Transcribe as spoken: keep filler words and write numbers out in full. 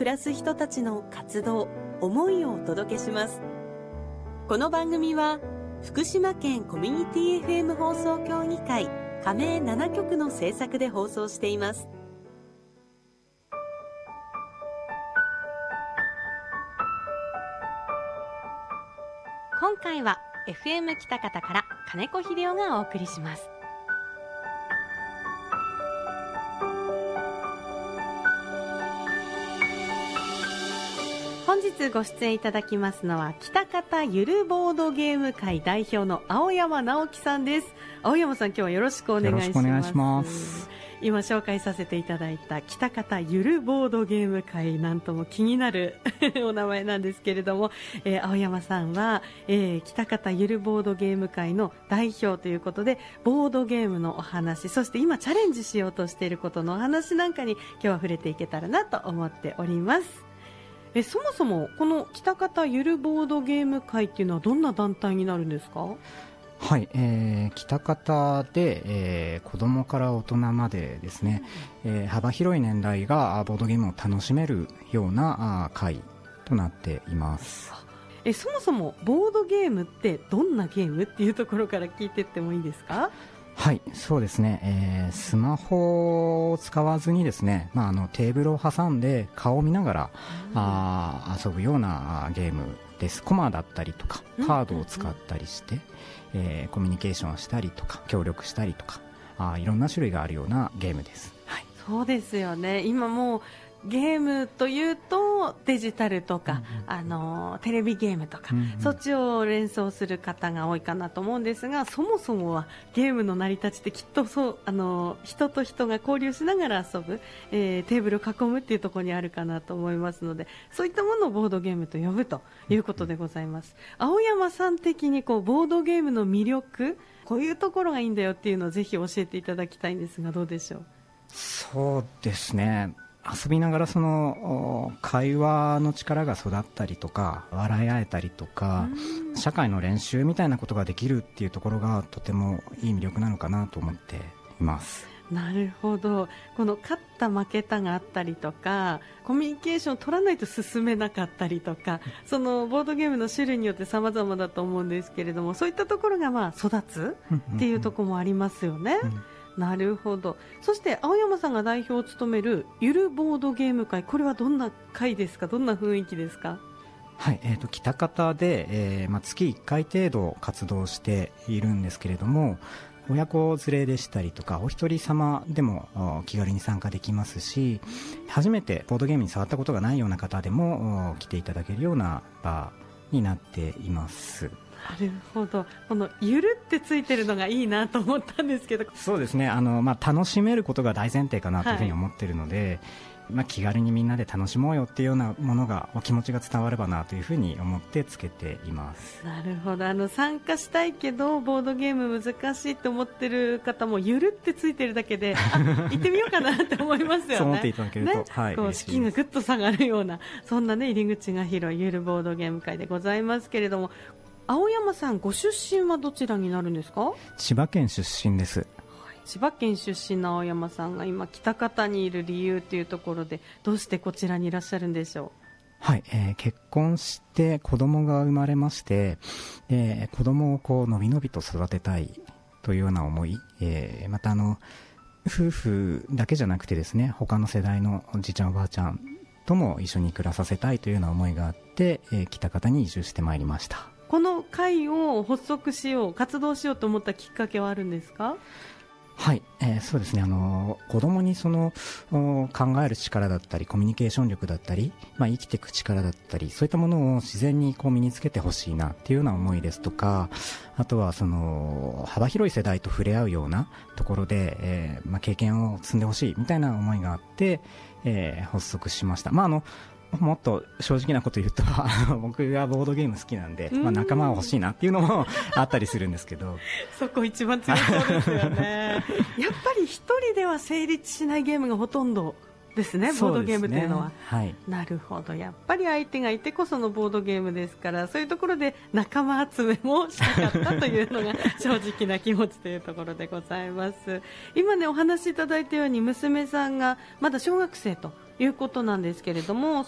暮らす人たちの活動、思いをお届けします。この番組は福島県コミュニティ エフエム 放送協議会加盟なな局の制作で放送しています。今回は エフエム 北方から金子秀夫がお送りします。本日ご出演いただきますのは北方ゆるボードゲーム会代表の青山直樹さんです。青山さん、今日はよろしくお願いします。 よろしくお願いします。 今紹介させていただいた北方ゆるボードゲーム会、なんとも気になるお名前なんですけれども、えー、青山さんは、えー、北方ゆるボードゲーム会の代表ということで、ボードゲームのお話、そして今チャレンジしようとしていることのお話なんかに今日は触れていけたらなと思っております。えそもそもこの北方ゆるボードゲーム会っていうのはどんな団体になるんですか？ はい、えー、北方で、えー、子供から大人までですね、えー、幅広い年代がボードゲームを楽しめるようなあ会となっています。 えそもそもボードゲームってどんなゲームっていうところから聞いていってもいいですか？ はい、そうですね、えー、スマホを使わずにですね、まあ、あのテーブルを挟んで顔を見ながら、うん、あ遊ぶようなゲームです。コマだったりとかカードを使ったりして、うんえー、コミュニケーションしたりとか協力したりとか、あいろんな種類があるようなゲームです。はい、 そうですよね。今もうゲームというとデジタルとか、うんうん、あのテレビゲームとか、うんうん、そっちを連想する方が多いかなと思うんですが、そもそもはゲームの成り立ちってきっとそうあの人と人が交流しながら遊ぶ、えー、テーブルを囲むっていうところにあるかなと思いますので、そういったものをボードゲームと呼ぶということでございます。うんうん、青山さん的にこうボードゲームの魅力、こういうところがいいんだよっていうのをぜひ教えていただきたいんですが、どうでしょう？ そうですね、遊びながらその会話の力が育ったりとか笑い合えたりとか、社会の練習みたいなことができるっていうところがとてもいい魅力なのかなと思っています。 なるほど。この勝った負けたがあったりとか、コミュニケーションを取らないと進めなかったりとか、そのボードゲームの種類によって様々だと思うんですけれども、そういったところがまあ育つっていうところもありますよね。うんなるほど。そして青山さんが代表を務めるゆるボードゲーム会、これはどんな会ですか？どんな雰囲気ですか？ はい、えーと、北方で、えーまあ、月いっかい程度活動しているんですけれども、親子連れでしたりとかお一人様でも気軽に参加できますし、初めてボードゲームに触ったことがないような方でも来ていただけるような場になっています。 なるほど。このゆるってついてるのがいいなと思ったんですけど、 そうですね、あの、まあ、楽しめることが大前提かなというふうに思っているので、はいまあ、気軽にみんなで楽しもうよっていうようなものがお気持ちが伝わればなというふうに思ってつけています。 なるほど。あの参加したいけどボードゲーム難しいと思ってる方もゆるってついてるだけであ行ってみようかなって思いますよね。 そう思っていただけると、ねはい、 こう敷居がぐっと下がるような、そんな、ね、入り口が広いゆるボードゲーム会でございますけれども、青山さんご出身はどちらになるんですか？ 千葉県出身です。 千葉県出身の青山さんが今北方にいる理由というところで、どうしてこちらにいらっしゃるんでしょう？ はい、えー、結婚して子供が生まれまして、えー、子供をこうのびのびと育てたいというような思い、えー、またあの夫婦だけじゃなくてですね、他の世代のおじいちゃんおばあちゃんとも一緒に暮らさせたいというような思いがあって、えー、北方に移住してまいりました。 この会を発足しよう、活動しようと思ったきっかけはあるんですか？ はい、えー、そうですね、あの子供にその考える力だったりコミュニケーション力だったり、まあ、生きていく力だったり、そういったものを自然にこう身につけてほしいなっていうような思いですとか、あとはその幅広い世代と触れ合うようなところで、えーまあ、経験を積んでほしいみたいな思いがあって、えー、発足しました。まああのもっと正直なこと言うと僕がボードゲーム好きなんで、まあ、仲間が欲しいなっていうのもあったりするんですけどそこ一番強そうですよねやっぱり一人では成立しないゲームがほとんどですね、ボードゲームというのは。 はい、 なるほど。やっぱり相手がいてこそのボードゲームですから、そういうところで仲間集めもしたかったというのが正直な気持ちというところでございます。今ねお話しいただいたように娘さんがまだ小学生ということなんですけれども、